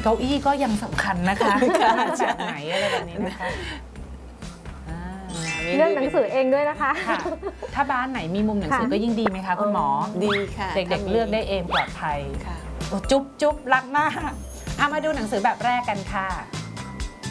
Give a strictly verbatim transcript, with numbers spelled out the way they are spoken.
เก้าอี้ก็ยังสำคัญนะคะมาจากไหนอะไรแบบนี้นะคะเลือกหนังสือเองด้วยนะคะถ้าบ้านไหนมีมุมหนังสือก็ยิ่งดีไหมคะคุณหมอดีค่ะเด็กๆเลือกได้เองปลอดภัยค่ะจุ๊บจุ๊บรักมากเอามาดูหนังสือแบบแรกกันค่ะ